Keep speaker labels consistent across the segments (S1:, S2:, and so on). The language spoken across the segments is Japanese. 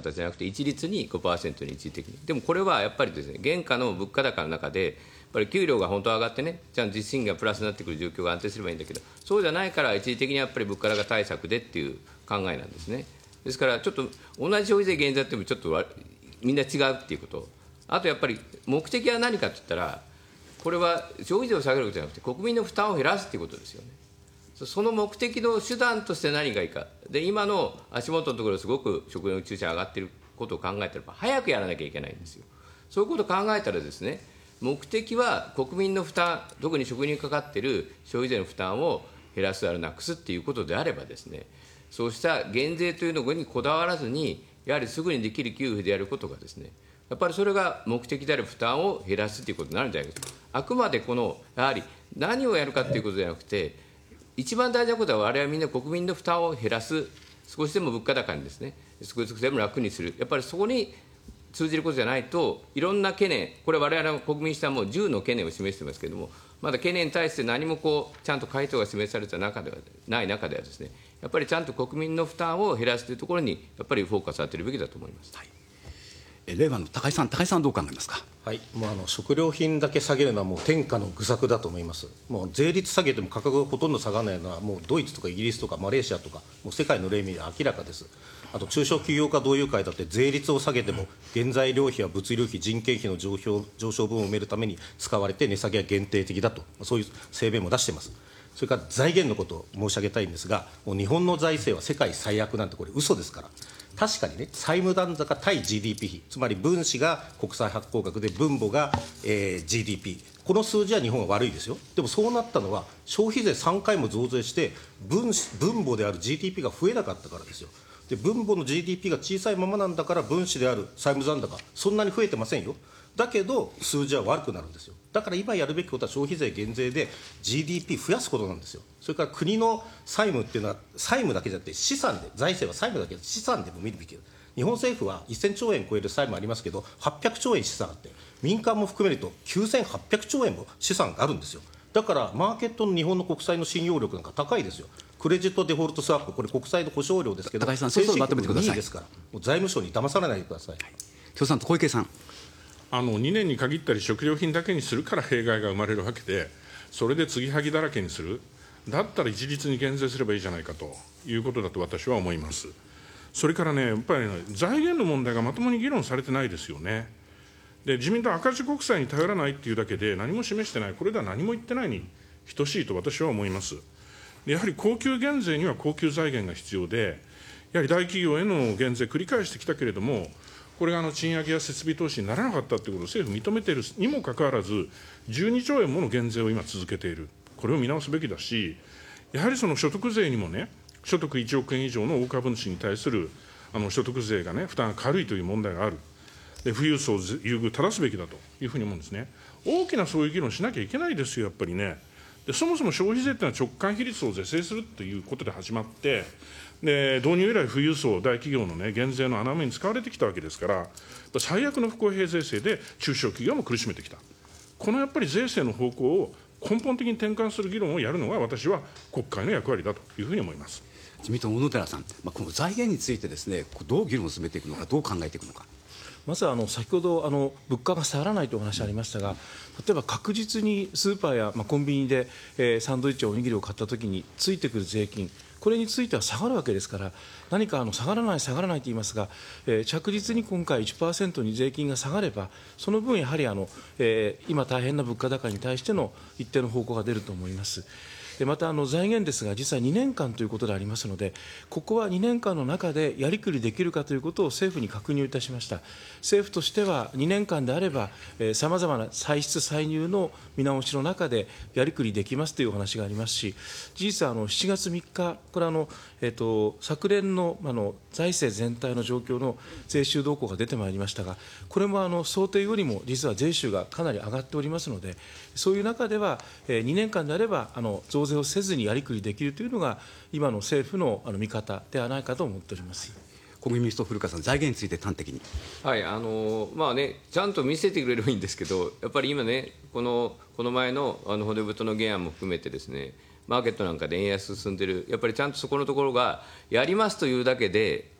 S1: 形じゃなくて、一律に 5% に一時的に。でもこれはやっぱりですね、現下の物価高の中で、やっぱり給料が本当は上がってね、ちゃんと実質賃金がプラスになってくる状況が安定すればいいんだけど、そうじゃないから、一時的にやっぱり物価高対策でっていう考えなんですね。ですから、ちょっと同じ消費税減税ってもちょっとみんな違うっていうこと、あとやっぱり目的は何かって言ったら、これは消費税を下げることじゃなくて、国民の負担を減らすっていうことですよね。その目的の手段として何がいいか、で今の足元のところ、すごく食料の注射上がっていることを考えたら、早くやらなきゃいけないんですよ。そういうことを考えたらですね、目的は国民の負担、特に食にかかっている消費税の負担を減らす、あるなくすっていうことであればですね、そうした減税というのにこだわらずに、やはりすぐにできる給付でやることがですね、やっぱりそれが目的である負担を減らすということになるんじゃないかと。あくまでやはり何をやるかということではなくて、一番大事なことは、我々みんな国民の負担を減らす、少しでも物価高にですね、少しでも楽にする、やっぱりそこに通じることじゃないと、いろんな懸念、これ、我々の国民主はもう10の懸念を示していますけれども、まだ懸念に対して何もちゃんと回答が示された中ではない中ではですね、やっぱりちゃんと国民の負担を減らすというところに、やっぱりフォーカスを当てるべきだと思います。はい、
S2: 令和の高井さんはどう考えますか。
S3: はい、もう食料品だけ下げるのはもう天下の愚策だと思います。もう税率下げても価格がほとんど下がらないのは、もうドイツとかイギリスとかマレーシアとか、もう世界の例で明らかです。あと中小企業家同友会だって税率を下げても原材料費や物流費、人件費の上昇分を埋めるために使われて値下げは限定的だと、そういう声明も出しています。それから財源のことを申し上げたいんですが、もう日本の財政は世界最悪なんて、これ嘘ですから。確かにね、債務残高対 GDP 比、つまり分子が国債発行額で分母が、GDP、この数字は日本は悪いですよ。でもそうなったのは、消費税3回も増税して、分母である GDP が増えなかったからですよ。で、分母の GDP が小さいままなんだから、分子である債務残高、そんなに増えてませんよ。だけど、数字は悪くなるんですよ。だから今やるべきことは消費税減税で GDP 増やすことなんですよ。それから国の債務っていうのは、債務だけじゃなくて資産で、財政は債務だけで資産でも見るべきです。日本政府は1000兆円超える債務ありますけど、800兆円資産あって、民間も含めると9800兆円も資産があるんですよ。だからマーケットの日本の国債の信用力なんか高いですよ。クレジットデフォルトスワップ、これ国債の保証料ですけど、
S2: 高井さん、そろそろまとめてください。
S3: 2位ですから、もう財務省に騙されないでください。
S2: 共産党、小池さん。
S4: 2年に限ったり食料品だけにするから弊害が生まれるわけで、それで継ぎはぎだらけにする、だったら一律に減税すればいいじゃないかということだと私は思います。それからね、やっぱり、財源の問題がまともに議論されてないですよね。で、自民党は赤字国債に頼らないっていうだけで何も示してない、これでは何も言ってないに等しいと私は思います。でやはり高級減税には高級財源が必要で、やはり大企業への減税繰り返してきたけれども、これが賃上げや設備投資にならなかったということを政府認めているにもかかわらず、12兆円もの減税を今続けている。これを見直すべきだし、やはりその所得税にもね、所得1億円以上の大株主に対する所得税がね、負担が軽いという問題がある。で富裕層優遇正すべきだというふうに思うんですね。大きなそういう議論しなきゃいけないですよ、やっぱりね。でそもそも消費税っていうのは直間比率を是正するということで始まって、で導入以来、富裕層、大企業の、ね、減税の穴埋めに使われてきたわけですから、最悪の不公平税制で中小企業も苦しめてきた、このやっぱり税制の方向を根本的に転換する議論をやるのが、私は国会の役割だというふうに思います。
S2: 自民党、小野寺さん、この財源についてですね、どう議論を進めていくのか、どう考えていくのか。
S5: まず先ほど物価が下がらないというお話ありましたが、例えば確実にスーパーやコンビニでサンドイッチやおにぎりを買ったときについてくる税金、これについては下がるわけですから、何か下がらない、下がらないと言いますが、着実に今回 1% に税金が下がれば、その分やはり今大変な物価高に対しての一定の方向が出ると思います。また財源ですが、実は2年間ということでありますので、ここは2年間の中でやりくりできるかということを政府に確認をいたしました。政府としては2年間であれば、さまざまな歳出歳入の見直しの中でやりくりできますというお話がありますし、事実は7月3日、これ昨年の財政全体の状況の税収動向が出てまいりましたが、これも想定よりも実は税収がかなり上がっておりますので、そういう中では2年間であれば増税をせずにやりくりできるというのが、今の政府の見方ではないかと思っております。
S2: 国民民主党、古川さん、財源について端的に。
S1: はい、まあね、ちゃんと見せてくれればいいんですけど、やっぱり今ね、この前の骨太の原案も含めてですね、マーケットなんかで円安進んでる、やっぱりちゃんとそこのところが、やりますというだけで、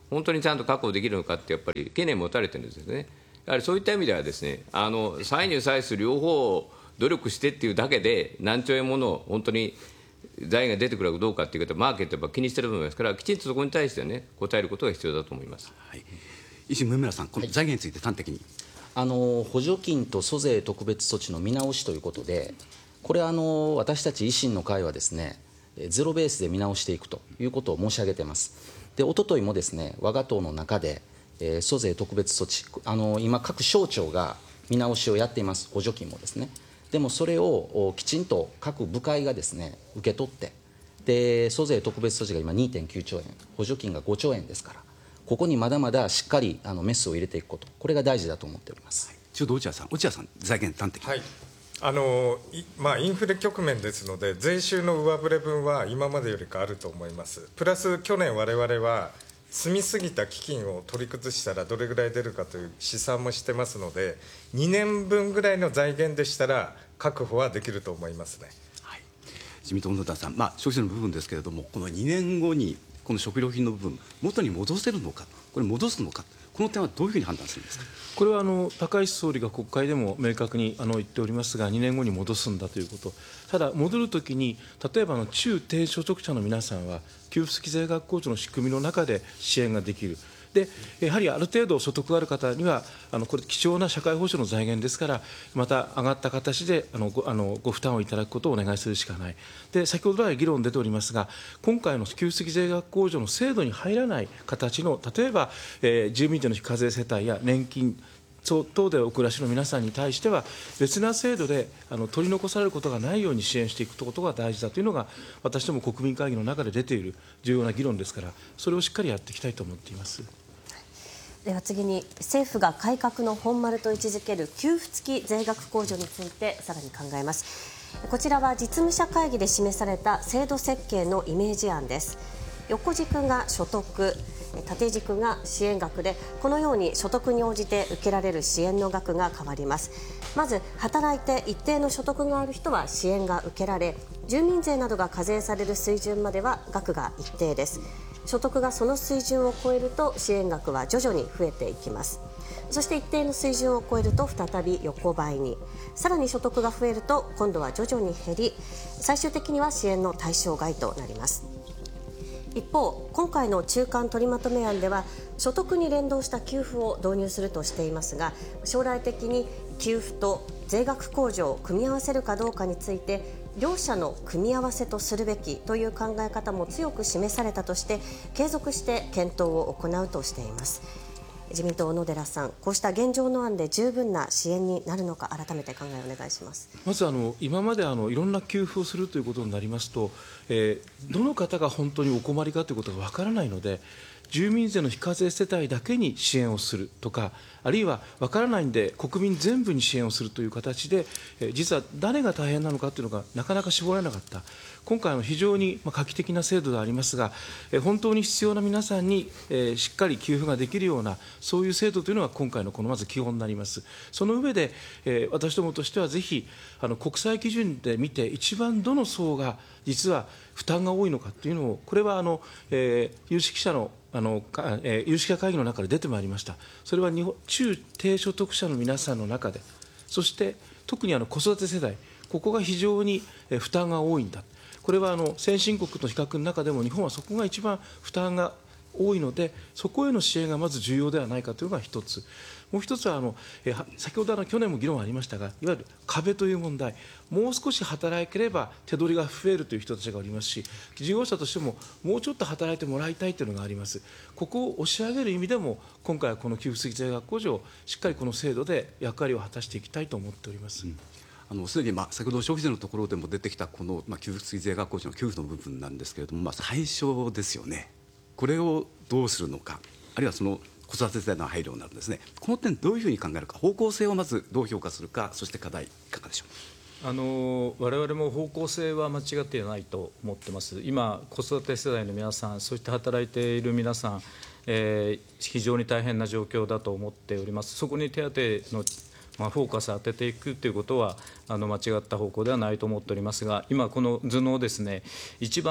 S1: 本当にちゃんと確保できるのかってやっぱり懸念持たれてるんですよね。やはりそういった意味ではですね、歳入歳出両方努力してっていうだけで何兆円もの本当に財源が出てくるかどうかっていうことはマーケットは気にしてると思いますから、きちんとそこに対してはね答えることが必要だと思います。
S2: はい、維新、梅村さん、この財源について端的に。
S6: 補助金と租税特別措置の見直しということで、これ私たち維新の会はですね、ゼロベースで見直していくということを申し上げています。で、おとといもですね、我が党の中で、租税特別措置、今、各省庁が見直しをやっています、補助金もですね。でもそれをきちんと各部会がですね受け取って、で租税特別措置が今 2.9 兆円、補助金が5兆円ですから、ここにまだまだしっかりメスを入れていくこと、これが大事だと思っております。
S2: ちょうど落合さん、財源端的に。
S7: はい、インフレ局面ですので、税収の上振れ分は今までよりかあると思います。プラス去年我々は積みすぎた基金を取り崩したらどれぐらい出るかという試算もしてますので、2年分ぐらいの財源でしたら確保はできると思いますね。
S2: はい、自民党の野田さん、消費税の部分ですけれども、この2年後にこの食料品の部分元に戻せるのか、これ戻すのか、この点はどういうふうに判断するんですか。
S5: これは高市総理が国会でも明確に言っておりますが、2年後に戻すんだということ、ただ、戻るときに、例えば中低所得者の皆さんは、給付付き税額控除の仕組みの中で支援ができる。でやはりある程度所得がある方にはこれ貴重な社会保障の財源ですから、また上がった形でご負担をいただくことをお願いするしかない。で先ほど来議論出ておりますが、今回の給付付き税額控除の制度に入らない形の、例えば、住民税の非課税世帯や年金等でお暮らしの皆さんに対しては、別な制度で取り残されることがないように支援していくことが大事だというのが、私ども国民会議の中で出ている重要な議論ですから、それをしっかりやっていきたいと思っています。
S8: では次に、政府が改革の本丸と位置づける給付付き税額控除についてさらに考えます。こちらは実務者会議で示された制度設計のイメージ案です。横軸が所得、縦軸が支援額で、このように所得に応じて受けられる支援の額が変わります。まず働いて一定の所得がある人は支援が受けられ、住民税などが課税される水準までは額が一定です。所得がその水準を超えると支援額は徐々に増えていきます。そして一定の水準を超えると再び横ばいに、さらに所得が増えると今度は徐々に減り、最終的には支援の対象外となります。一方、今回の中間取りまとめ案では所得に連動した給付を導入するとしていますが、将来的に給付と税額控除を組み合わせるかどうかについて、両者の組み合わせとするべきという考え方も強く示されたとして、継続して検討を行うとしています。自民党、小野寺さん、こうした現状の案で十分な支援になるのか、改めて考えをお願いします。
S5: まず今までいろんな給付をするということになりますと、どの方が本当にお困りかということがわからないので、住民税の非課税世帯だけに支援をするとか、あるいは分からないんで国民全部に支援をするという形で、実は誰が大変なのかというのがなかなか絞られなかった。今回非常に画期的な制度でありますが、本当に必要な皆さんにしっかり給付ができるような、そういう制度というのが今回のまず基本になります。その上で、私どもとしてはぜひ国際基準で見て、一番どの層が実は負担が多いのかというのを、これは有識者の有識者会議の中で出てまいりました。それは中低所得者の皆さんの中で、そして特に子育て世代、ここが非常に負担が多いんだ。これは先進国と比較の中でも日本はそこが一番負担が多いので、そこへの支援がまず重要ではないかというのが一つ。もう一つは先ほど去年も議論ありましたが、いわゆる壁という問題、もう少し働ければ手取りが増えるという人たちがおりますし、事業者としてももうちょっと働いてもらいたいというのがあります。ここを押し上げる意味でも、今回はこの給付付き税額控除をしっかりこの制度で役割を果たしていきたいと思っております。
S2: すでに先ほど消費税のところでも出てきたこの給付付き税額控除の給付の部分なんですけれども、最初ですよね。これをどうするのか、あるいはその子育て世代の配慮になるんですね。この点どういうふうに考えるか、方向性をまずどう評価するか、そして課題いかがでしょう。
S9: 我々も方向性は間違っていないと思ってます。今、子育て世代の皆さん、そして働いている皆さん、非常に大変な状況だと思っております。そこに手当のフォーカスを当てていくということは間違った方向ではないと思っておりますが、今この図のですね、一番